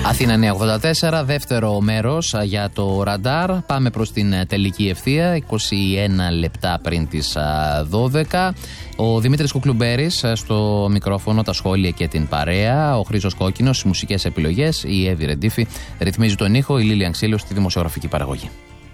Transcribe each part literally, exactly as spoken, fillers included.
Αθήνα εννιακόσια ογδόντα τέσσερα, δεύτερο μέρος για το ραντάρ. Πάμε προς την τελική ευθεία, είκοσι ένα λεπτά πριν τις δώδεκα. Ο Δημήτρης Κουκλουμπέρης στο μικρόφωνο, τα σχόλια και την παρέα. Ο Χρήστος Κόκκινος στις μουσικές επιλογές. Η Εύη Ρεντίφη ρυθμίζει τον ήχο. Η Λίλια Ξύλου στη δημοσιογραφική παραγωγή.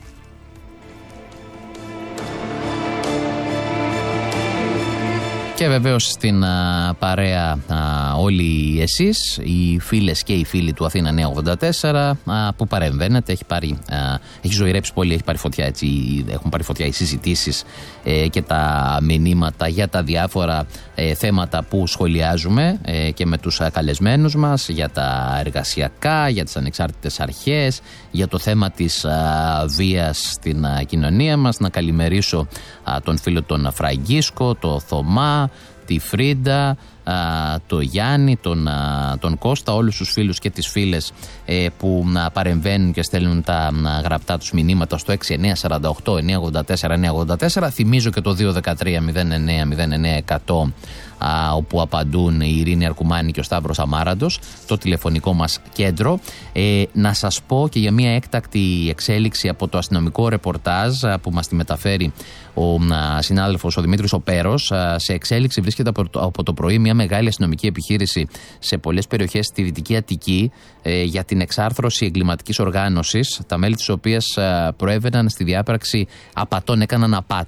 Και βεβαίως στην α, παρέα α, όλοι εσείς, οι φίλες και οι φίλοι του Αθήνα εννιακόσια ογδόντα τέσσερα α, που παρεμβαίνετε, έχει, πάρει, α, έχει ζωηρέψει πολύ, έχει πάρει φωτιά, έτσι, έχουν πάρει φωτιά οι συζητήσεις ε, και τα μηνύματα για τα διάφορα ε, θέματα που σχολιάζουμε ε, και με τους καλεσμένους μας, για τα εργασιακά, για τις ανεξάρτητες αρχές, για το θέμα της α, βίας στην α, κοινωνία μας. Να καλημερίσω α, τον φίλο τον Φραγκίσκο, το Θωμά, τη Φρίντα, α, το Γιάννη, τον, α, τον Κώστα, όλους τους φίλους και τις φίλες ε, που α, παρεμβαίνουν και στέλνουν τα α, γραπτά τους μηνύματα στο έξι εννιά τέσσερα οκτώ εννιά ογδόντα τέσσερα εννιά ογδόντα τέσσερα. Θυμίζω και το δύο ένα τρία μηδέν εννιά μηδέν εννιά εκατό α, όπου απαντούν η Ειρήνη Αρκουμάνη και ο Σταύρος Αμάραντος, το τηλεφωνικό μας κέντρο. Ε, να σας πω και για μια έκτακτη εξέλιξη από το αστυνομικό ρεπορτάζ α, που μας τη μεταφέρει ο α, συνάδελφος ο Δημήτρης Οπέρος. Α, σε εξέλιξη βρίσκεται από το, από το πρωί μια μεγάλη αστυνομική επιχείρηση σε πολλές περιοχές στη Δυτική Αττική ε, για την εξάρθρωση εγκληματικής οργάνωσης, τα μέλη της οποίας α, προέβαιναν στη διάπραξη απατών, έκαναν απάτες